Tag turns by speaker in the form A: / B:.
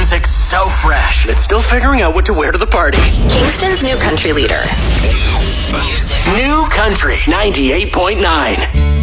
A: music so fresh. It's still figuring out what to wear to the party.
B: Kingston's new country leader.
A: New Country 98.9.